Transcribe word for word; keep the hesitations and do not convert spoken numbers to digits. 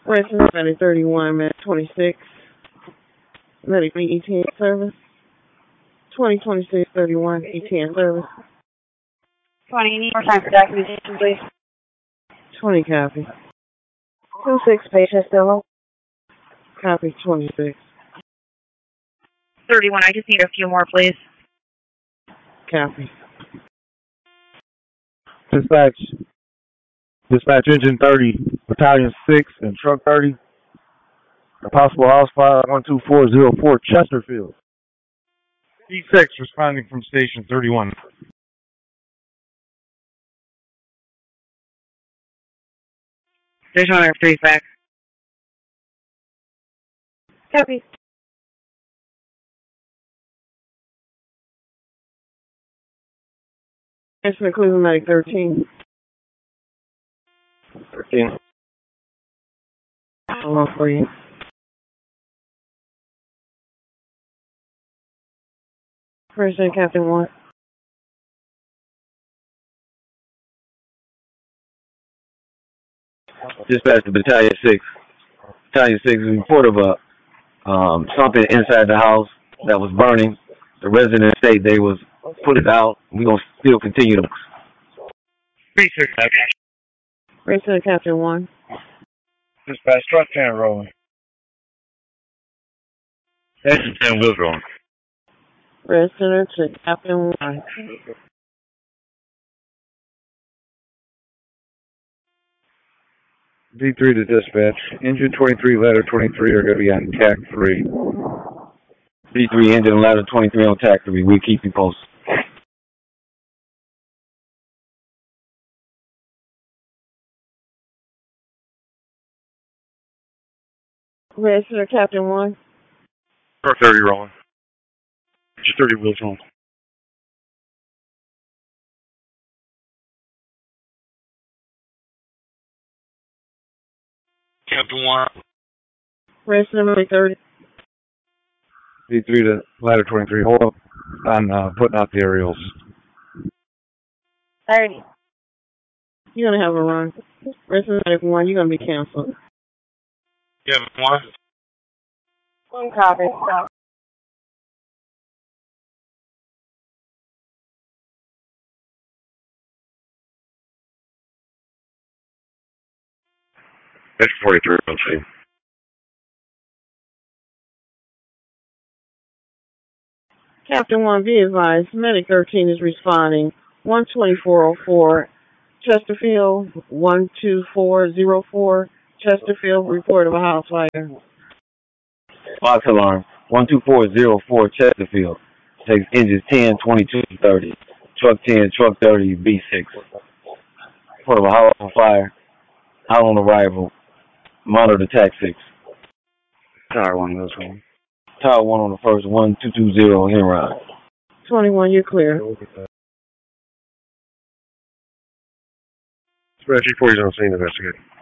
Resident Medic thirty-one, Med twenty-six. Medic E T N service. twenty twenty-six thirty-one E T N service. twenty, need more time for documentation, please. twenty copy. two six, patient still home. Copy twenty-six. thirty-one, I just need a few more, please. Copy. Dispatch. Dispatch engine thirty, battalion six, and truck thirty. A possible house fire one two four zero four Chesterfield. D six responding from station thirty-one. Station one, three back. Copy. Resident Cleveland Medic thirteen. thirteen. Hold on for you. First and Captain one. Dispatch to Battalion six. Battalion six is report of a, um, something inside the house that was burning. The residents state they was put it out. We're going to still continue to. three six. Resident Captain one. Dispatch truck ten rolling. Engine ten wheels rolling. Resident to Captain one. D three to dispatch. Engine twenty-three, ladder twenty-three are going to be on T A C three. D three engine and ladder twenty-three on tack three. We'll keep you posted. Resident Captain one. Truck thirty rolling. Engine thirty wheels rolling. Captain one. Resident Medic thirty. D three to ladder twenty-three. Hold up on uh, putting out the aerials. thirty. You're going to have a run. Resident Medic one, you're going to be canceled. Captain one. One copy. Stop. That's forty-three, let's see. Captain one, be advised, Medic thirteen is responding. one twenty-four oh four Chesterfield, one two four zero four Chesterfield, report of a house fire. Box alarm. one two four zero four Chesterfield. Takes engines ten, twenty-two, thirty. Truck ten, truck thirty, B six. Report of a house on fire. Out on arrival. Monitor attack six. Tower one, those one. Tower one on the first, one two two zero Enron. twenty-one, you're clear. Dispatch G forty is on scene investigating.